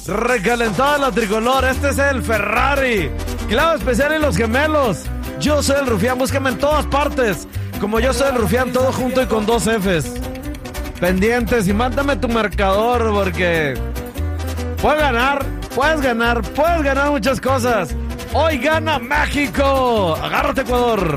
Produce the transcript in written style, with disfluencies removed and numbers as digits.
Recalentada la tricolor, este es el Ferrari. Clavo especial en los gemelos. Yo soy el Rufián, búscame en todas partes. Como yo soy el Rufián, todo junto y con 2 Fs. Pendientes y mándame tu marcador porque puedes ganar muchas cosas. Hoy gana México. Agárrate, Ecuador.